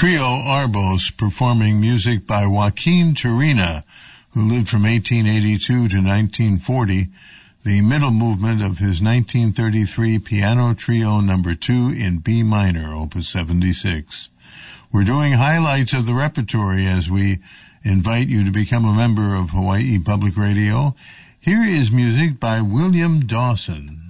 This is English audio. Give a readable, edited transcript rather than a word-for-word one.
Trio Arbos performing music by Joaquin Turina, who lived from 1882 to 1940, the middle movement of his 1933 Piano Trio No. 2 in B minor, Opus 76. We're doing highlights of the repertory as we invite you to become a member of Hawaii Public Radio. Here is music by William Dawson.